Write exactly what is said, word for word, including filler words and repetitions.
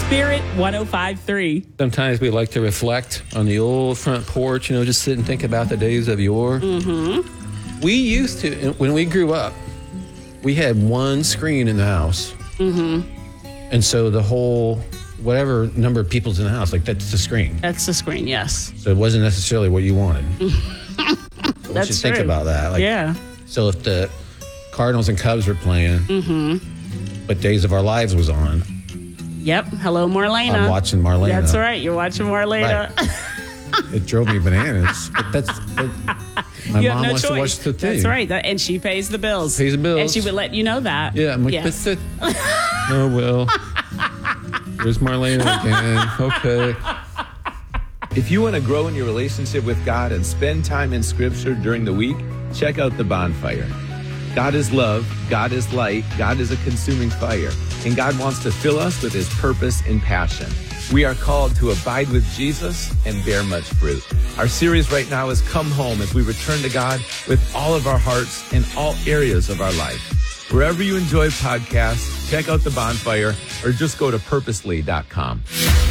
Spirit one oh five point three. Sometimes we like to reflect on the old front porch, you know, just sit and think about the days of yore. Mm-hmm. We used to, when we grew up, we had one screen in the house. Mm-hmm. And so the whole, whatever number of people's in the house, like that's the screen. That's the screen, yes. So it wasn't necessarily what you wanted. So That's you think true. about that. Like, yeah. So if the Cardinals and Cubs were playing, Mm-hmm. but Days of Our Lives was on, Yep. Hello, Marlena. I'm watching Marlena. That's right. You're watching Marlena. Right. It drove me bananas. But that's but my You have mom no wants choice. to watch the thing. That's right. That, and she pays the bills. Pays the bills. And she would let you know that. Yeah, I'm like, yes. but the, oh well. There's Marlena again. Okay. If you want to grow in your relationship with God and spend time in Scripture during the week, check out The Bonfire. God is love, God is light, God is a consuming fire, and God wants to fill us with His purpose and passion. We are called to abide with Jesus and bear much fruit. Our series right now is Come Home as we return to God with all of our hearts in all areas of our life. Wherever you enjoy podcasts, check out The Bonfire or just go to purposely dot com.